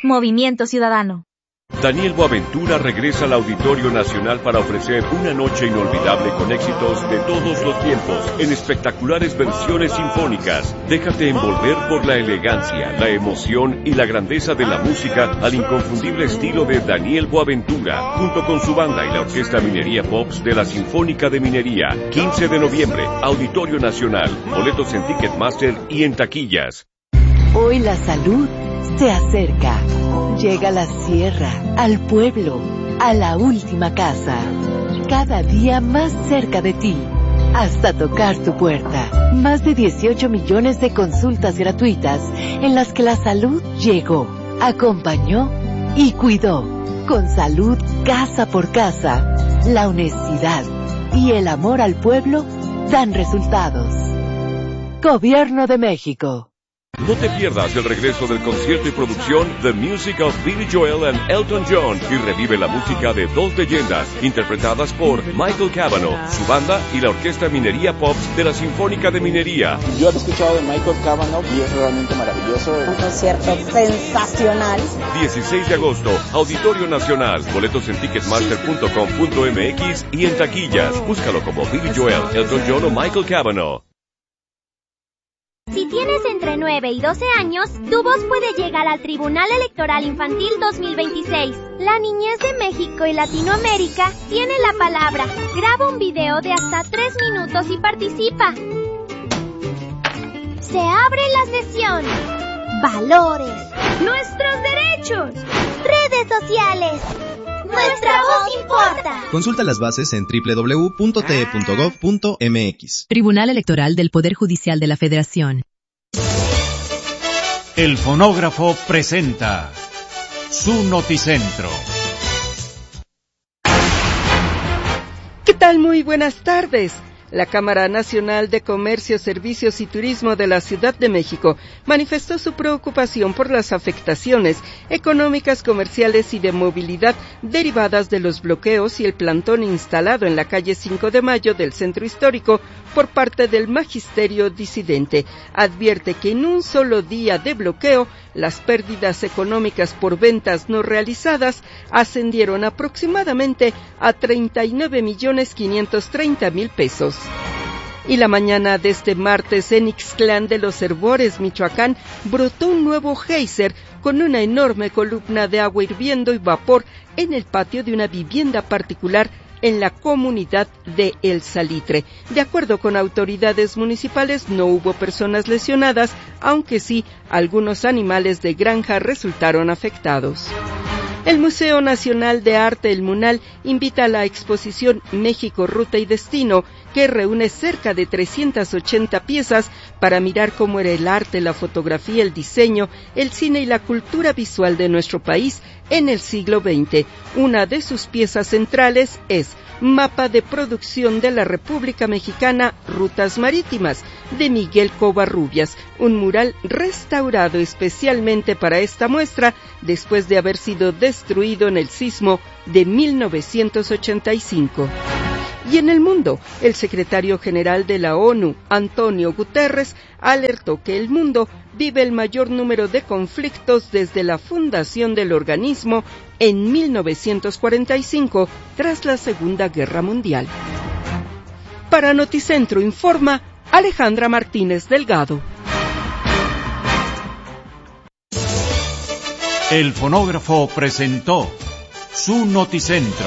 Movimiento Ciudadano. Daniel Boaventura regresa al Auditorio Nacional para ofrecer una noche inolvidable con éxitos de todos los tiempos, en espectaculares versiones sinfónicas. Déjate envolver por la elegancia, la emoción y la grandeza de la música al inconfundible estilo de Daniel Boaventura, junto con su banda y la Orquesta Minería Pops de la Sinfónica de Minería. 15 de noviembre, Auditorio Nacional. Boletos en Ticketmaster y en taquillas. Hoy la salud se acerca. Llega a la sierra, al pueblo, a la última casa. Cada día más cerca de ti, hasta tocar tu puerta. Más de 18 millones de consultas gratuitas en las que la salud llegó, acompañó y cuidó. Con salud casa por casa, la honestidad y el amor al pueblo dan resultados. Gobierno de México. No te pierdas el regreso del concierto y producción The Music of Billy Joel and Elton John y revive la música de dos leyendas interpretadas por Michael Cavanaugh, su banda y la Orquesta Minería Pops de la Sinfónica de Minería. Yo he escuchado de Michael Cavanaugh y es realmente maravilloso. Un concierto sensacional. 16 de agosto, Auditorio Nacional. Boletos en ticketmaster.com.mx y en taquillas. Búscalo como Billy Joel, Elton John o Michael Cavanaugh. Si tienes entre 9 y 12 años, tu voz puede llegar al Tribunal Electoral Infantil 2026. La niñez de México y Latinoamérica tiene la palabra. Graba un video de hasta 3 minutos y participa. Se abre la sesión. Valores. Nuestros derechos. Redes sociales. Nuestra voz importa. Consulta las bases en www.te.gov.mx. Tribunal Electoral del Poder Judicial de la Federación. El Fonógrafo presenta su Noticentro. ¿Qué tal? Muy buenas tardes. La Cámara Nacional de Comercio, Servicios y Turismo de la Ciudad de México manifestó su preocupación por las afectaciones económicas, comerciales y de movilidad derivadas de los bloqueos y el plantón instalado en la calle 5 de Mayo del Centro Histórico por parte del magisterio disidente. Advierte que en un solo día de bloqueo, las pérdidas económicas por ventas no realizadas ascendieron aproximadamente a 39.530.000 pesos. Y la mañana de este martes en Ixtlán de los Herbores, Michoacán, brotó un nuevo geyser con una enorme columna de agua hirviendo y vapor en el patio de una vivienda particular en la comunidad de El Salitre. De acuerdo con autoridades municipales, no hubo personas lesionadas, aunque sí algunos animales de granja resultaron afectados. El Museo Nacional de Arte, el MUNAL, invita a la exposición México, Ruta y Destino, que reúne cerca de 380 piezas para mirar cómo era el arte, la fotografía, el diseño, el cine y la cultura visual de nuestro país en el siglo XX. Una de sus piezas centrales es Mapa de Producción de la República Mexicana, Rutas Marítimas, de Miguel Covarrubias, un mural restaurado especialmente para esta muestra después de haber sido destruido en el sismo de 1985. Y en el mundo, el secretario general de la ONU, Antonio Guterres, alertó que el mundo vive el mayor número de conflictos desde la fundación del organismo en 1945, tras la Segunda Guerra Mundial. Para Noticentro informa Alejandra Martínez Delgado. El Fonógrafo presentó su Noticentro.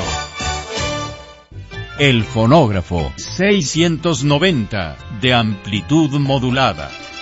El Fonógrafo 690 de amplitud modulada.